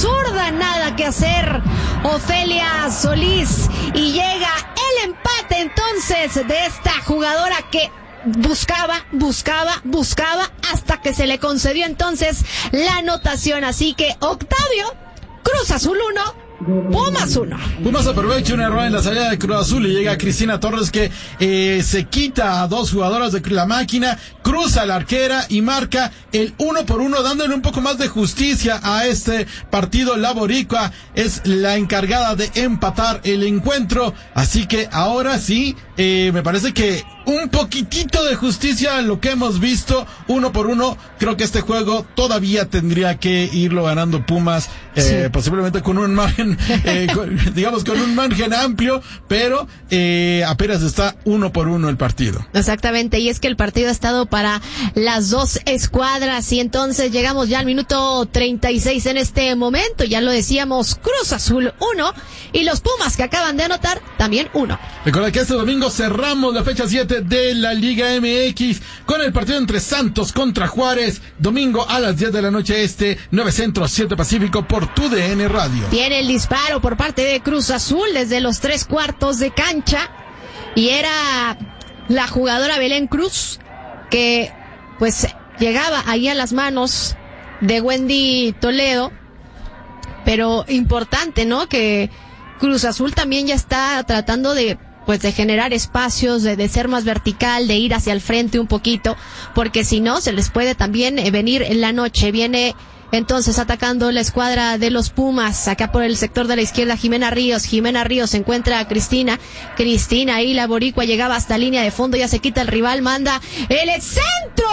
zurda, nada que hacer Ofelia Solís, y llega el empate entonces de esta jugadora que buscaba hasta que se le concedió entonces la anotación. Así que Octavio, Cruz Azul 1, Pumas 1. Pumas aprovecha un error en la salida de Cruz Azul y llega Cristina Torres, que se quita a dos jugadoras de la máquina, cruza a la arquera y marca el 1-1, dándole un poco más de justicia a este partido. La boricua es la encargada de empatar el encuentro, así que ahora sí, me parece que un poquitito de justicia en lo que hemos visto, 1-1. Creo que este juego todavía tendría que irlo ganando Pumas, posiblemente con un margen, con un margen amplio, pero apenas está 1-1 el partido. Exactamente, y es que el partido ha estado para las dos escuadras, y entonces llegamos ya al minuto 36 en este momento. Ya lo decíamos, Cruz Azul 1 y los Pumas, que acaban de anotar, también 1. Recuerda que este domingo cerramos la fecha 7 de la Liga MX con el partido entre Santos contra Juárez, domingo a las 10 de la noche 9 Centro, 7 Pacífico, por TUDN Radio. Tiene el disparo por parte de Cruz Azul desde los 3/4 de cancha, y era la jugadora Belén Cruz, que pues llegaba ahí a las manos de Wendy Toledo. Pero importante, ¿no?, que Cruz Azul también ya está tratando de generar espacios, de ser más vertical, de ir hacia el frente un poquito, porque si no, se les puede también venir en la noche. Viene entonces atacando la escuadra de los Pumas, acá por el sector de la izquierda, Jimena Ríos encuentra a Cristina, ahí la boricua llegaba hasta línea de fondo, ya se quita el rival, manda el centro,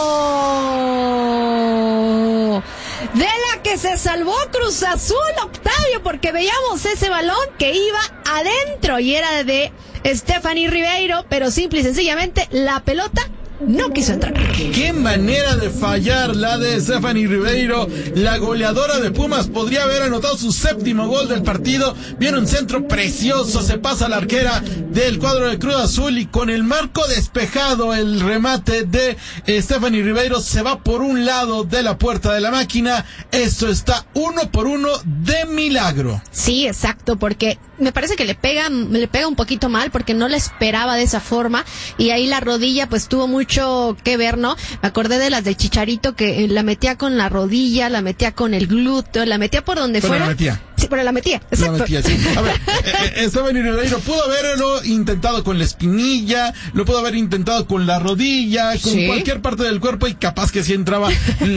de la que se salvó Cruz Azul, Octavio, porque veíamos ese balón que iba adentro y era de Stephanie Ribeiro, pero simple y sencillamente la pelota no quiso entrar. Qué manera de fallar la de Stephanie Ribeiro, la goleadora de Pumas. Podría haber anotado su 7º gol del partido. Viene un centro precioso, se pasa la arquera del cuadro de Cruz Azul, y con el marco despejado, el remate de Stephanie Ribeiro se va por un lado de la puerta de la máquina. Esto está 1-1 de milagro. Sí, exacto, porque me parece que le pega un poquito mal, porque no la esperaba de esa forma, y ahí la rodilla pues tuvo mucho que ver, ¿no? Me acordé de las del Chicharito, que la metía con la rodilla, la metía con el glúteo, la metía por donde fuera. La metía. Sí, pero la metía, exacto. La metía, sí. A ver, Stephanie Ribeiro pudo haberlo intentado con la espinilla, lo pudo haber intentado con la rodilla, con cualquier parte del cuerpo, y capaz que sí entraba.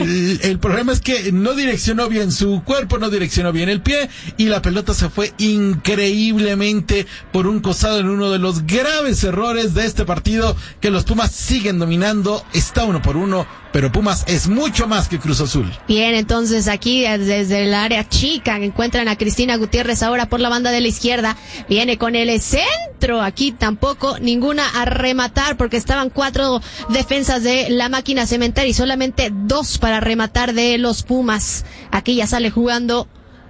El problema es que no direccionó bien su cuerpo, no direccionó bien el pie, y la pelota se fue increíblemente por un costado, en uno de los graves errores de este partido, que los Pumas siguen dominando. Está 1-1, pero Pumas es mucho más que Cruz Azul. Bien, entonces aquí desde el área chica encuentran a Cristina Gutiérrez ahora por la banda de la izquierda. Viene con el centro, aquí tampoco ninguna a rematar, porque estaban 4 defensas de la máquina cementera y solamente 2 para rematar de los Pumas. Aquí ya sale jugando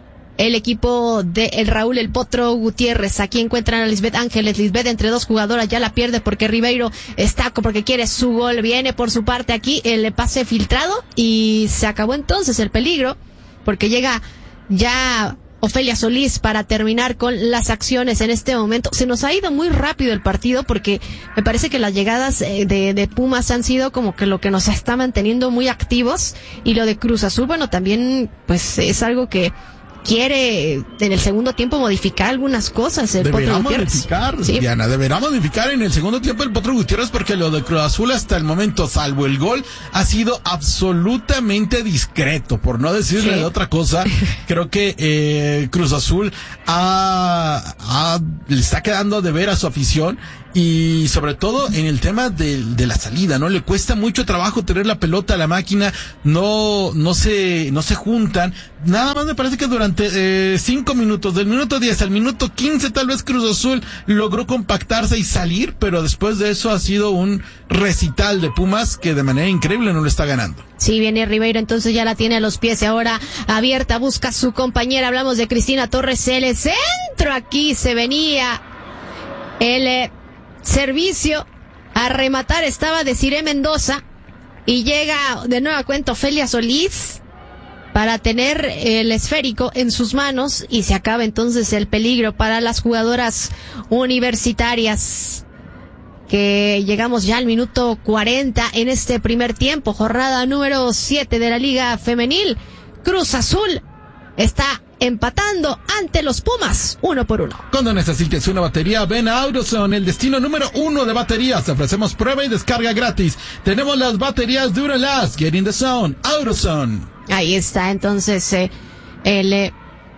el equipo de el Raúl El Potro Gutiérrez. Aquí encuentran a Lisbeth Ángeles. Lisbeth entre 2 jugadoras ya la pierde porque Ribeiro está porque quiere su gol. Viene por su parte aquí el pase filtrado y se acabó entonces el peligro, porque llega ya Ofelia Solís para terminar con las acciones en este momento. Se nos ha ido muy rápido el partido, porque me parece que las llegadas de Pumas han sido como que lo que nos está manteniendo muy activos, y lo de Cruz Azul, bueno, también pues es algo que quiere en el segundo tiempo modificar algunas cosas. Deberá modificar, ¿sí? Diana, deberá modificar en el segundo tiempo el Potro Gutiérrez, porque lo de Cruz Azul hasta el momento, salvo el gol, ha sido absolutamente discreto, por no decirle de otra cosa. Creo que Cruz Azul le está quedando de ver a su afición, y sobre todo en el tema de la salida, ¿no? Le cuesta mucho trabajo tener la pelota a la máquina, no se juntan. Nada más me parece que durante 5 minutos, del minuto 10 al minuto 15, tal vez Cruz Azul logró compactarse y salir, pero después de eso ha sido un recital de Pumas que de manera increíble no lo está ganando. Sí, viene Ribeiro, entonces ya la tiene a los pies, y ahora abierta, busca a su compañera. Hablamos de Cristina Torres, el centro, aquí se venía el servicio a rematar, estaba Desiree Mendoza, y llega de nueva cuenta Ofelia Solís, para tener el esférico en sus manos y se acaba entonces el peligro para las jugadoras universitarias. Que llegamos ya al minuto 40 en este primer tiempo, jornada número 7 de la Liga Femenil. Cruz Azul está empatando ante los Pumas, 1-1. Cuando necesites una batería, ven a AutoZone, el destino número 1 de baterías. Te ofrecemos prueba y descarga gratis. Tenemos las baterías Duralast. Get in the zone, AutoZone. Ahí está entonces el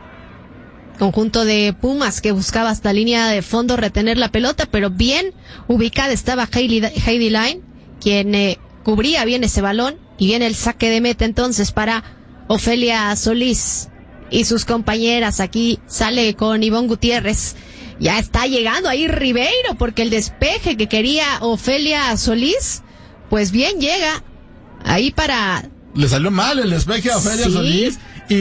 conjunto de Pumas que buscaba hasta línea de fondo retener la pelota, pero bien ubicada estaba Heidi Line, quien cubría bien ese balón, y viene el saque de meta entonces para Ofelia Solís y sus compañeras. Aquí sale con Ivonne Gutiérrez. Ya está llegando ahí Ribeiro, porque el despeje que quería Ofelia Solís, pues bien llega ahí para... Le salió mal el despeje a Ofelia Solís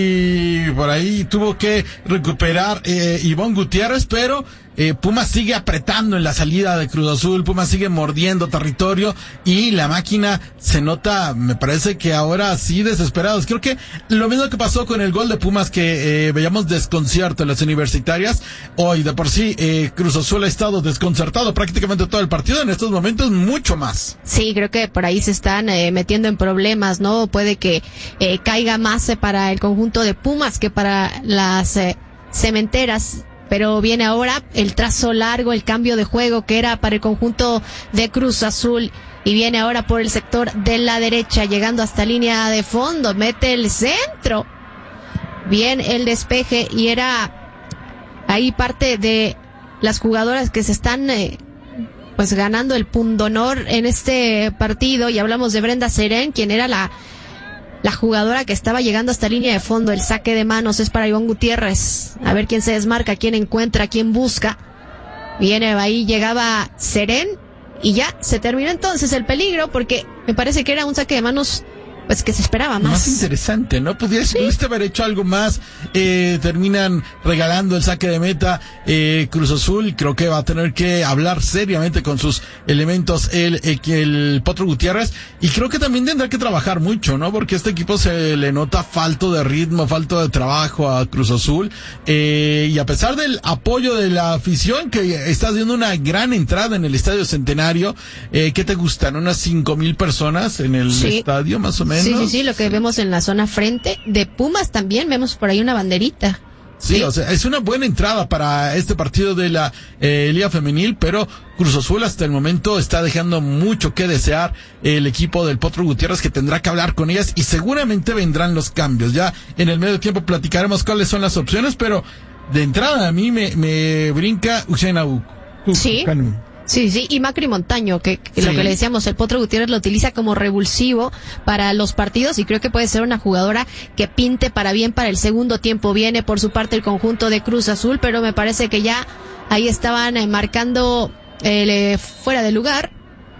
y por ahí tuvo que recuperar Ivonne Gutiérrez, pero Pumas sigue apretando en la salida de Cruz Azul. Pumas sigue mordiendo territorio y la máquina se nota, me parece que ahora sí desesperados. Creo que lo mismo que pasó con el gol de Pumas, que veíamos desconcierto en las universitarias. Hoy de por sí Cruz Azul ha estado desconcertado prácticamente todo el partido, en estos momentos mucho más. Sí, creo que por ahí se están metiendo en problemas, ¿no? Puede que caiga más para el conjunto de Pumas que para las cementeras. Pero viene ahora el trazo largo, el cambio de juego que era para el conjunto de Cruz Azul. Y viene ahora por el sector de la derecha, llegando hasta línea de fondo. Mete el centro. Bien el despeje, y era ahí parte de las jugadoras que se están pues ganando el pundonor en este partido. Y hablamos de Brenda Serén, quien era la jugadora que estaba llegando hasta línea de fondo. El saque de manos es para Ivonne Gutiérrez. A ver quién se desmarca, quién encuentra, quién busca. Viene ahí, llegaba Serén y ya se terminó entonces el peligro, porque me parece que era un saque de manos pues que se esperaba más. Más interesante, ¿no? Pudiste haber hecho algo más. Terminan regalando el saque de meta. Cruz Azul creo que va a tener que hablar seriamente con sus elementos el Potro Gutiérrez, y creo que también tendrá que trabajar mucho, ¿no? Porque este equipo se le nota falto de ritmo, falto de trabajo a Cruz Azul, y a pesar del apoyo de la afición, que está haciendo una gran entrada en el Estadio Centenario. ¿Qué te gustan? ¿Unas 5,000 personas en el estadio, más o menos? Sí, lo que vemos en la zona frente de Pumas también, vemos por ahí una banderita. Sí, o sea, es una buena entrada para este partido de la Liga Femenil, pero Cruz Azul hasta el momento está dejando mucho que desear. El equipo del Potro Gutiérrez, que tendrá que hablar con ellas, y seguramente vendrán los cambios. Ya en el medio tiempo platicaremos cuáles son las opciones, pero de entrada a mí me brinca Uxena Ukanu. Sí, y Macri Montaño, que lo que le decíamos, el Potro Gutiérrez lo utiliza como revulsivo para los partidos, y creo que puede ser una jugadora que pinte para bien para el segundo tiempo. Viene por su parte el conjunto de Cruz Azul, pero me parece que ya ahí estaban marcando fuera de lugar.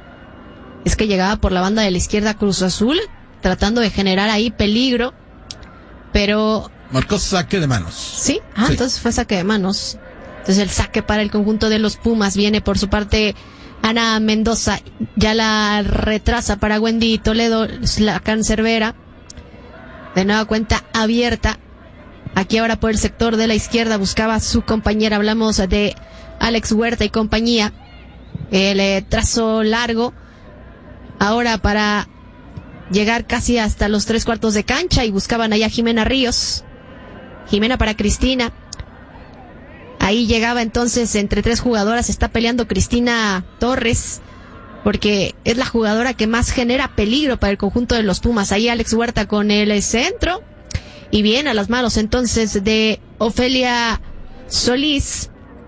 Es que llegaba por la banda de la izquierda Cruz Azul, tratando de generar ahí peligro, pero... Marcó saque de manos. Sí, entonces fue saque de manos. Entonces el saque para el conjunto de los Pumas. Viene por su parte Ana Mendoza, ya la retrasa para Wendy Toledo, la cancerbera. De nueva cuenta abierta. Aquí ahora por el sector de la izquierda buscaba a su compañera. Hablamos de Alex Huerta y compañía. El trazo largo. Ahora para llegar casi hasta los 3/4 de cancha, y buscaban allá a Jimena Ríos. Jimena para Cristina. Ahí llegaba entonces entre 3 jugadoras, está peleando Cristina Torres, porque es la jugadora que más genera peligro para el conjunto de los Pumas. Ahí Alex Huerta con el centro, y bien a las manos entonces de Ofelia Solís.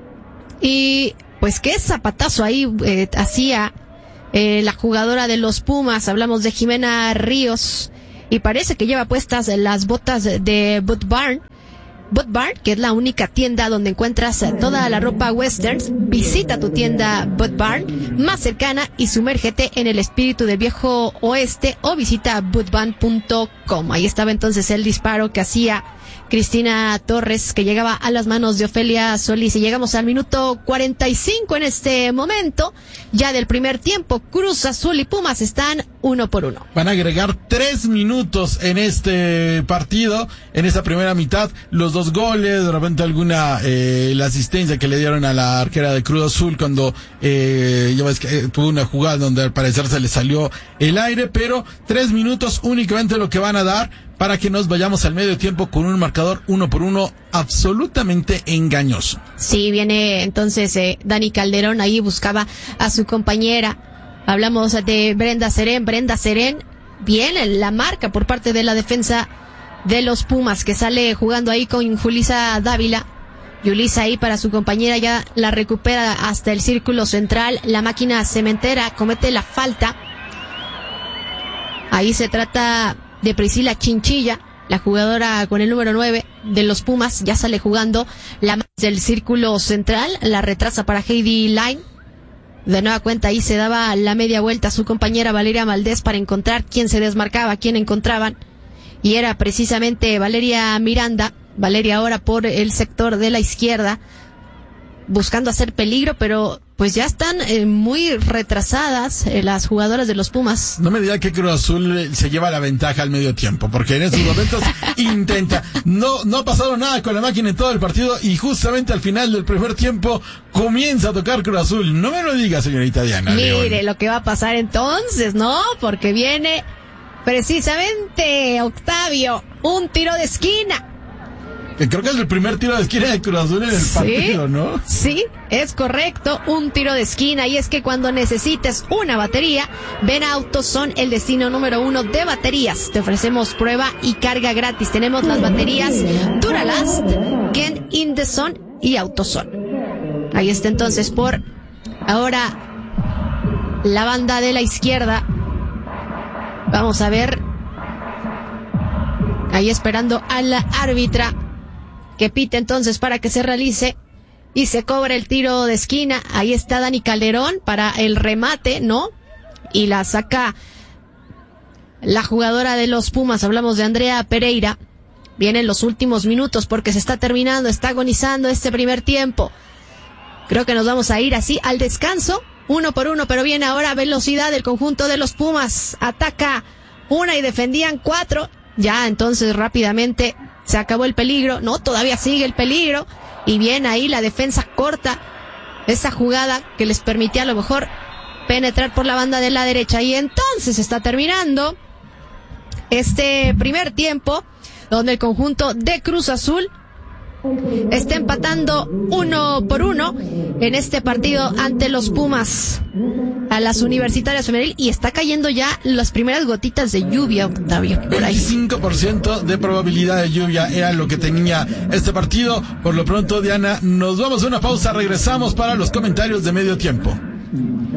Y pues qué zapatazo ahí hacía la jugadora de los Pumas. Hablamos de Jimena Ríos, y parece que lleva puestas las botas de Boot Barn, que es la única tienda donde encuentras toda la ropa westerns. Visita tu tienda Boot Barn más cercana y sumérgete en el espíritu del viejo oeste, o visita bootbarn.com. Ahí estaba entonces el disparo que hacía Cristina Torres, que llegaba a las manos de Ofelia Solís. Y llegamos al minuto 45 en este momento, ya del primer tiempo. Cruz Azul y Pumas están 1-1. Van a agregar 3 minutos en este partido, en esta primera mitad, los 2 goles, de repente alguna, la asistencia que le dieron a la arquera de Cruz Azul cuando, ya ves que tuvo una jugada donde al parecer se le salió el aire, pero 3 minutos únicamente lo que van a dar para que nos vayamos al medio tiempo con un marcador 1-1 absolutamente engañoso. Sí, viene entonces Dani Calderón, ahí buscaba a su compañera. Hablamos de Brenda Serén. Bien la marca por parte de la defensa de los Pumas, que sale jugando ahí con Julissa Dávila. Yulisa ahí para su compañera, ya la recupera hasta el círculo central. La máquina cementera comete la falta. Ahí se trata de Priscila Chinchilla, la jugadora con el número 9 de los Pumas, ya sale jugando la del círculo central, la retrasa para Heidi Line. De nueva cuenta ahí se daba la media vuelta a su compañera Valeria Valdés para encontrar quién se desmarcaba, quién encontraban, y era precisamente Valeria Miranda. Valeria ahora por el sector de la izquierda, buscando hacer peligro, pero pues ya están muy retrasadas las jugadoras de los Pumas. No me diga que Cruz Azul se lleva la ventaja al medio tiempo, porque en estos momentos intenta. No ha pasado nada con la máquina en todo el partido y justamente al final del primer tiempo comienza a tocar Cruz Azul. No me lo diga, señorita Diana. Mire León. lo que va a pasar entonces, ¿no? Porque viene precisamente, Octavio, un tiro de esquina. Creo que es el primer tiro de esquina de Cruz Azul en el partido, ¿no? Sí, es correcto, un tiro de esquina. Y es que cuando necesites una batería, ven a AutoZone, el destino número 1 de baterías. Te ofrecemos prueba y carga gratis. Tenemos las baterías Duralast, Gen in the Sun y AutoZone. Ahí está entonces por ahora la banda de la izquierda. Vamos a ver. Ahí esperando a la árbitra que pite entonces para que se realice y se cobre el tiro de esquina. Ahí está Dani Calderón para el remate, ¿no? Y la saca la jugadora de los Pumas. Hablamos de Andrea Pereira. Vienen los últimos minutos porque se está terminando, está agonizando este primer tiempo. Creo que nos vamos a ir así al descanso, 1-1, pero viene ahora velocidad del conjunto de los Pumas. Ataca una y defendían 4. Ya entonces rápidamente se acabó el peligro. No, todavía sigue el peligro. Y bien ahí la defensa corta esa jugada que les permitía a lo mejor penetrar por la banda de la derecha. Y entonces está terminando este primer tiempo, donde el conjunto de Cruz Azul está empatando 1-1 en este partido ante los Pumas, a las Universitarias Femenil, y está cayendo ya las primeras gotitas de lluvia, Octavio, por ahí. 25% de probabilidad de lluvia era lo que tenía este partido. Por lo pronto, Diana, nos vamos a una pausa, regresamos para los comentarios de medio tiempo.